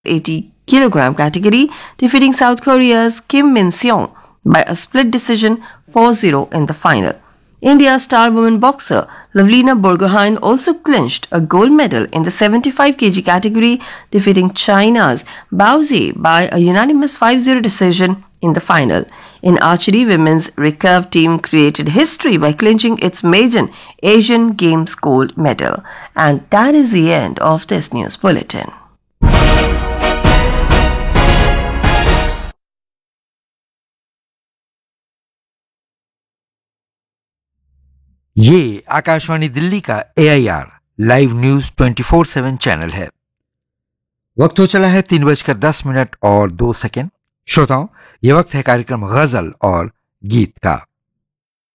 80 kilogram category, defeating South Korea's Kim Min-seong by a split decision 4-0 in the final. India's star woman boxer Lavlina Borgohain also clinched a gold medal in the 75 kg category, defeating China's Bao Zi by a unanimous 5-0 decision in the final. In archery, women's recurve team created history by clinching its maiden Asian Games gold medal. And that is the end of this news bulletin. ये आकाशवाणी दिल्ली का AIR live news 24/7 channel है। वक्त हो चला है 3:10 और 2 second. श्रोताओं, ये वक्त है कार्यक्रम गजल और गीत का।